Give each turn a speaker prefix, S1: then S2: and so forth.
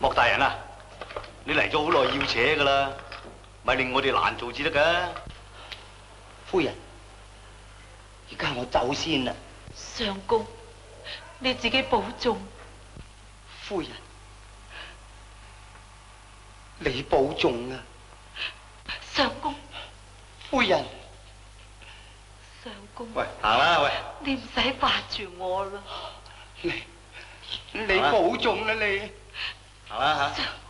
S1: 莫大人啊，你嚟咗好耐要扯噶啦，咪令我哋難做至得噶。
S2: 夫人，而家我走先啦。
S3: 相公，你自己保重。
S2: 夫人，你保重啊。
S3: 相公。
S2: 夫人。
S3: 相公。
S1: 喂，行啦喂。
S3: 你唔使掛住我啦。
S2: 你保重啦你。
S1: 行啦吓。